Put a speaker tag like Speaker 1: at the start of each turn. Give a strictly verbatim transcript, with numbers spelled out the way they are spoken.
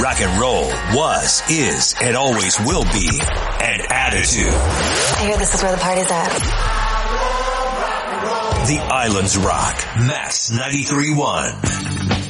Speaker 1: Rock and roll was, is, and always will be an attitude.
Speaker 2: I hear this is where the party's at.
Speaker 1: The Islands Rock. Max ninety-three point one.